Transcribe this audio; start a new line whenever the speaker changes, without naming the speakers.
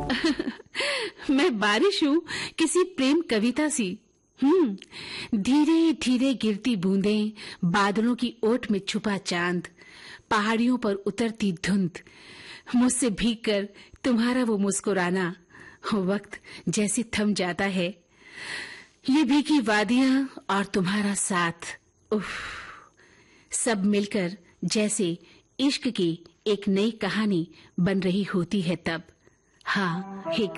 मैं बारिश हूँ किसी प्रेम कविता सी। धीरे धीरे गिरती बूंदें, बादलों की ओट में छुपा चांद, पहाड़ियों पर उतरती धुंध, मुझसे भीग कर तुम्हारा वो मुस्कुराना, वक्त जैसे थम जाता है, ये भीगी वादियां और तुम्हारा साथ, उफ, सब मिलकर जैसे इश्क की एक नई कहानी बन रही होती है तब। हाँ, एक